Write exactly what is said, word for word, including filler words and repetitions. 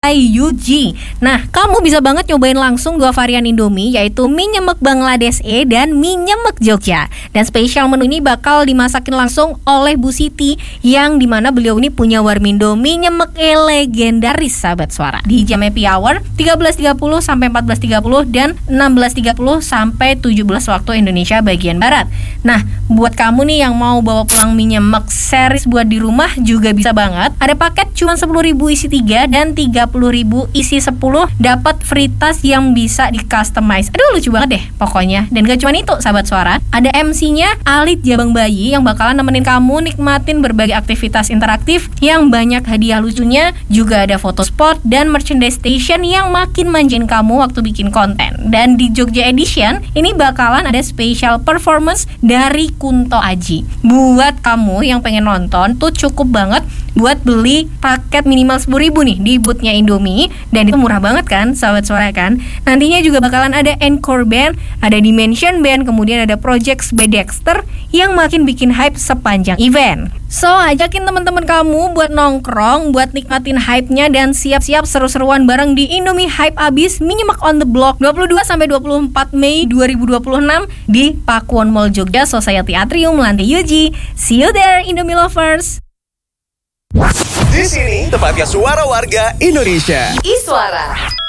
by Yuji. Nah, kamu bisa banget nyobain langsung dua varian Indomie, yaitu mie nyemek Bangladesh E dan mie nyemek Jogja. Dan spesial menu ini bakal dimasakin langsung oleh Bu Siti, yang dimana beliau ini punya warmindo mie nyemek E legendaris, sahabat suara. Di jam happy hour tiga belas tiga puluh sampai empat belas tiga puluh dan enam belas tiga puluh sampai tujuh belas waktu Indonesia bagian barat. Nah, buat kamu nih yang mau bawa pulang mie nyemek series buat di rumah juga bisa banget. Ada paket cuma sepuluh ribu isi tiga dan tiga puluh ribu isi sepuluh, dapat free tas yang bisa di customize. Aduh, lucu banget deh pokoknya. Dan gak cuma itu, sahabat suara, ada M C-nya Alit Jabang Bayi yang bakalan nemenin kamu nikmatin berbagai aktivitas interaktif yang banyak hadiah lucunya. Juga ada foto spot dan merchandise station yang makin manjain kamu waktu bikin konten. Dan di Jogja Edition ini bakalan ada special performance dari Kunto Aji. Buat kamu yang pengen nonton tuh cukup banget buat beli paket minimal sepuluh ribu nih di bootnya Indomie. Dan itu murah banget kan, sahabat suara kan. Nantinya juga bakalan ada Encore Band, ada Dimension Band, kemudian ada Projects by Dexter yang makin bikin hype sepanjang event. So, ajakin teman-teman kamu buat nongkrong, buat nikmatin hype-nya dan siap-siap seru-seruan bareng di Indomie Hype Abis Mie Nyemek on the Block dua puluh dua sampai dua puluh empat Mei dua ribu dua puluh enam di Pakuwon Mall Jogja Society Atrium lantai Yuji. See you there, Indomie lovers. Di sini tempatnya suara warga Indonesia. Iswara.